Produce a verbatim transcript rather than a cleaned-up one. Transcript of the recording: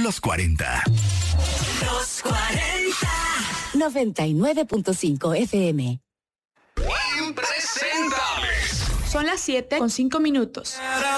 Los cuarenta. Los cuarenta. noventa y nueve punto cinco F M. Impresentables. Son las siete con cinco minutos.